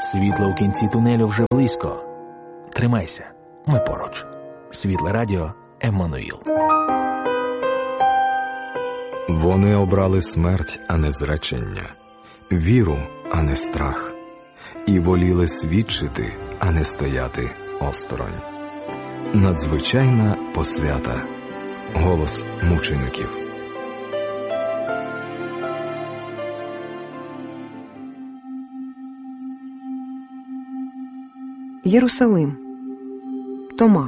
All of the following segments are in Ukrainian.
Світло у кінці тунелю вже близько. Тримайся, ми поруч. Світле радіо Еммануїл. Вони обрали смерть, а не зречення, віру, а не страх, і воліли свідчити, а не стояти осторонь. Надзвичайна посвята. Голос мучеників. Єрусалим. Тома.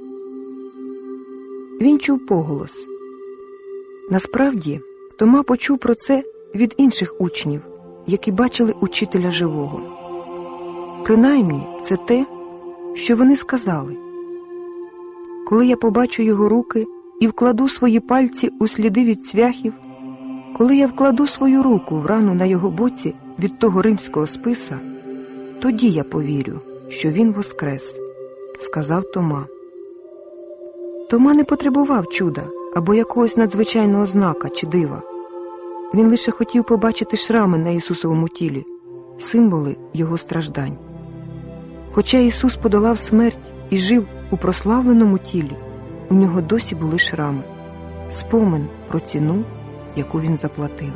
Він чув поголос. Насправді, Тома почув про це від інших учнів, які бачили учителя живого. Принаймні, це те, що вони сказали. Коли я побачу його руки і вкладу свої пальці у сліди від цвяхів, коли я вкладу свою руку в рану на його боці від того римського списа, тоді я повірю, що він воскрес, сказав Тома. Тома не потребував чуда або якогось надзвичайного знака чи дива. Він лише хотів побачити шрами на Ісусовому тілі, символи його страждань. Хоча Ісус подолав смерть і жив у прославленому тілі, у нього досі були шрами, спомин про ціну, яку він заплатив.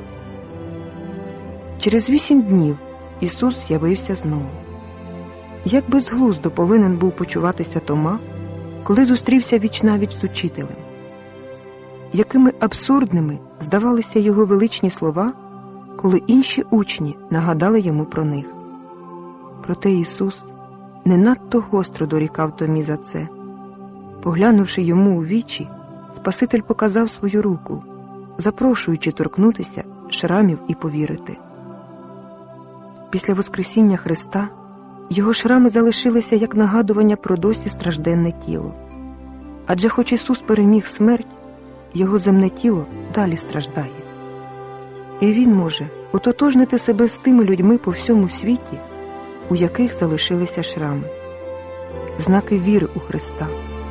Через 8 днів Ісус з'явився знову. Як безглуздо повинен був почуватися Тома, коли зустрівся віч-навіч з учителем. Якими абсурдними здавалися його величні слова, коли інші учні нагадали йому про них. Проте Ісус не надто гостро дорікав Томі за це. Поглянувши йому у вічі, Спаситель показав свою руку, запрошуючи торкнутися шрамів і повірити. Після Воскресіння Христа його шрами залишилися як нагадування про досі стражденне тіло. Адже хоч Ісус переміг смерть, його земне тіло далі страждає. І Він може ототожнити себе з тими людьми по всьому світі, у яких залишилися шрами. Знаки віри у Христа.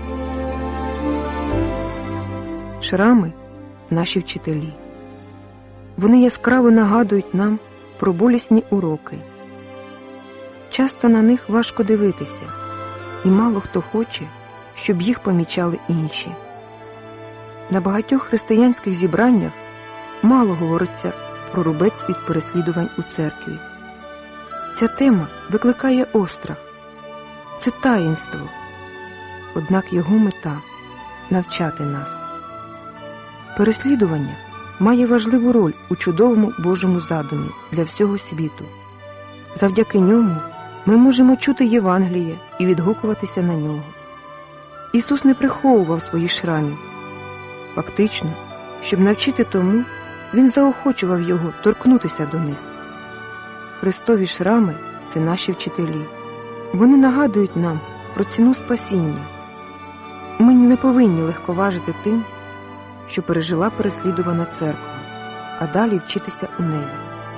Шрами – наші вчителі. Вони яскраво нагадують нам про болісні уроки. Часто на них важко дивитися, і мало хто хоче, щоб їх помічали інші. На багатьох християнських зібраннях мало говориться про рубець від переслідувань у церкві. Ця тема викликає острах. Це таїнство. Однак його мета – навчати нас. Переслідування має важливу роль у чудовому Божому задумі для всього світу. Завдяки ньому ми можемо чути Євангеліє і відгукуватися на нього. Ісус не приховував своїх шрамів. Фактично, щоб навчити тому, Він заохочував його торкнутися до них. Христові шрами – це наші вчителі. Вони нагадують нам про ціну спасіння. Ми не повинні легковажити тим, що пережила переслідувана церква, а далі вчитися у неї.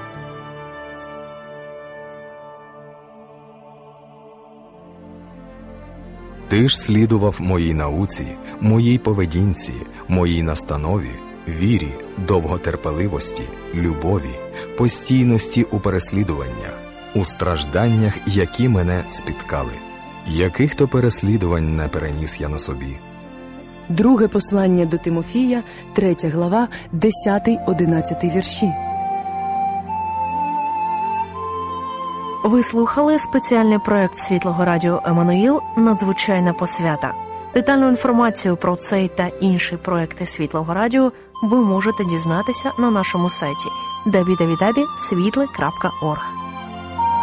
Ти ж слідував моїй науці, моїй поведінці, моїй настанові, вірі, довготерпеливості, любові, постійності у переслідуваннях, у стражданнях, які мене спіткали. Яких то переслідувань не переніс я на собі. Друге послання до Тимофія, 3 глава, 10-11 вірші. Ви слухали спеціальний проект Світлого радіо Еммануїл «Надзвичайна посвята». Детальну інформацію про цей та інші проекти Світлого радіо ви можете дізнатися на нашому сайті www.svitle.org.